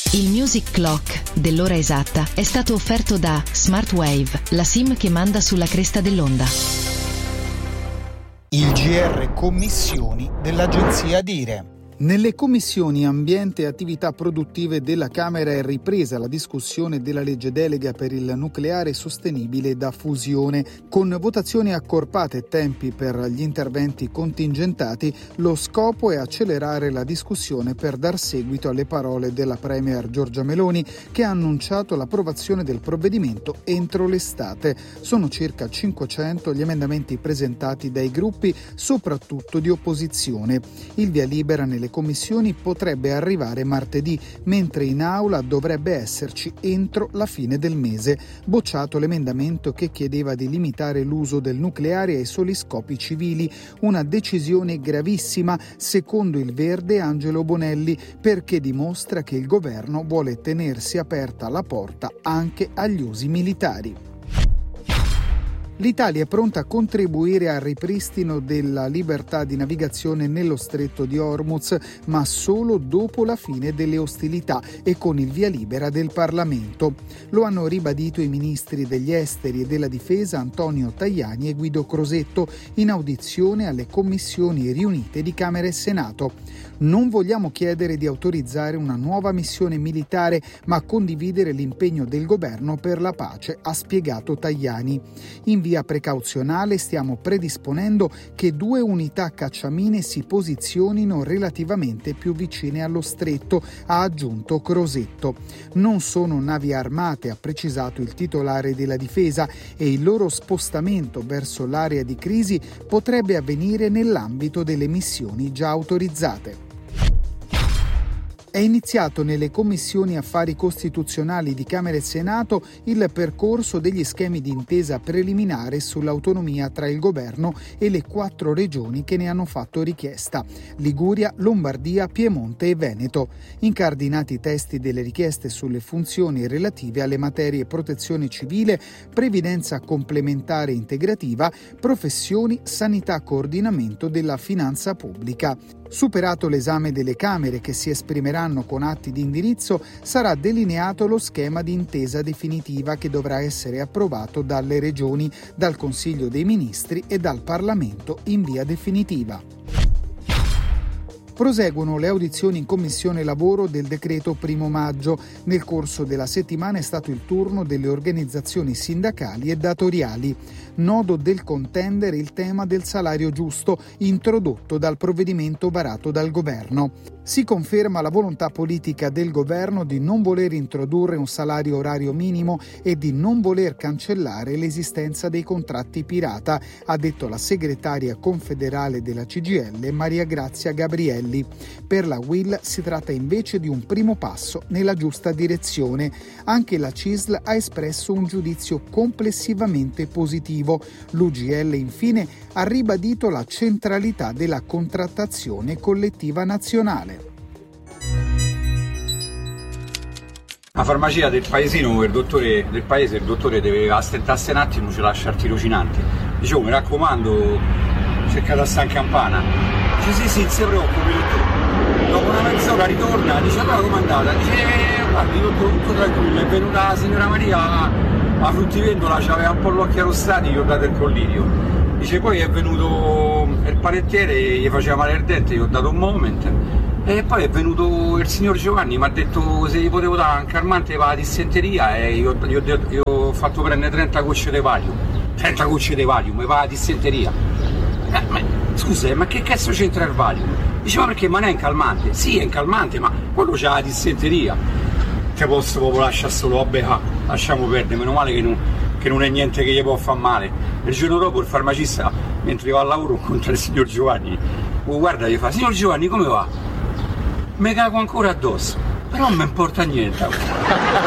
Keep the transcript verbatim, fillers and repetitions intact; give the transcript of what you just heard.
Il Music Clock dell'ora esatta è stato offerto da Smartwave, la SIM che manda sulla cresta dell'onda. Il G R Commissioni dell'agenzia Dire. Nelle commissioni ambiente e attività produttive della Camera è ripresa la discussione della legge delega per il nucleare sostenibile da fusione. Con votazioni accorpate e tempi per gli interventi contingentati, lo scopo è accelerare la discussione per dar seguito alle parole della Premier Giorgia Meloni, che ha annunciato l'approvazione del provvedimento entro l'estate. Sono circa cinquecento gli emendamenti presentati dai gruppi, soprattutto di opposizione. Il via libera nelle commissioni potrebbe arrivare martedì, mentre in aula dovrebbe esserci entro la fine del mese. Bocciato l'emendamento che chiedeva di limitare l'uso del nucleare ai soli scopi civili, una decisione gravissima secondo il Verde Angelo Bonelli, perché dimostra che il governo vuole tenersi aperta la porta anche agli usi militari. L'Italia è pronta a contribuire al ripristino della libertà di navigazione nello stretto di Hormuz, ma solo dopo la fine delle ostilità e con il via libera del Parlamento. Lo hanno ribadito i ministri degli esteri e della difesa Antonio Tajani e Guido Crosetto in audizione alle commissioni riunite di Camera e Senato. Non vogliamo chiedere di autorizzare una nuova missione militare, ma condividere l'impegno del governo per la pace, ha spiegato Tajani. In via precauzionale stiamo predisponendo che due unità cacciamine si posizionino relativamente più vicine allo stretto, ha aggiunto Crosetto. Non sono navi armate, ha precisato il titolare della difesa, e il loro spostamento verso l'area di crisi potrebbe avvenire nell'ambito delle missioni già autorizzate. È iniziato nelle commissioni affari costituzionali di Camera e Senato il percorso degli schemi di intesa preliminare sull'autonomia tra il governo e le quattro regioni che ne hanno fatto richiesta: Liguria, Lombardia, Piemonte e Veneto. Incardinati i testi delle richieste sulle funzioni relative alle materie protezione civile, previdenza complementare integrativa, professioni, sanità, coordinamento della finanza pubblica. Superato l'esame delle Camere, che si esprimeranno con atti di indirizzo, sarà delineato lo schema di intesa definitiva che dovrà essere approvato dalle Regioni, dal Consiglio dei Ministri e dal Parlamento in via definitiva. Proseguono le audizioni in Commissione Lavoro del decreto primo maggio. Nel corso della settimana è stato il turno delle organizzazioni sindacali e datoriali. Nodo del contendere il tema del salario giusto, introdotto dal provvedimento varato dal governo. Si conferma la volontà politica del governo di non voler introdurre un salario orario minimo e di non voler cancellare l'esistenza dei contratti pirata, ha detto la segretaria confederale della C G I L Maria Grazia Gabrielli. Per la U I L si tratta invece di un primo passo nella giusta direzione. Anche la C I S L ha espresso un giudizio complessivamente positivo. L'U G L infine ha ribadito la centralità della contrattazione collettiva nazionale. La farmacia del paesino, il dottore del paese, il dottore deve astentarsi un attimo, ci lascia il tirocinante. Dicevo, mi raccomando, cercate a San Campana. Dice sì sì, non si preoccupi, dottore. Dopo una mezz'ora ritorna, dice allora com'è andata? Dice eh, guardi dottore, tutto tranquillo, è venuta la signora Maria, la fruttivendola, c'aveva un po' gli occhi arrossati, gli ho dato il collirio. Dice poi è venuto il panettiere, gli faceva male il dente, gli ho dato un moment. E poi è venuto il signor Giovanni, mi ha detto se gli potevo dare un calmante per la dissenteria e io gli ho fatto prendere trenta gocce di Valium. trenta gocce di Valium, per la dissenteria. Eh, ma, scusa, ma che cazzo c'entra il Valium? Diceva perché ma non è un calmante? Sì, è un calmante, ma quello c'ha la dissenteria. Te posso proprio lasciare solo, vabbè, ah, lasciamo perdere, meno male che non, che non è niente che gli può far male. Il giorno dopo il farmacista, mentre va al lavoro, incontra il signor Giovanni. Oh, guarda, gli fa, signor Giovanni, come va? Mi cago ancora addosso, però non mi importa niente.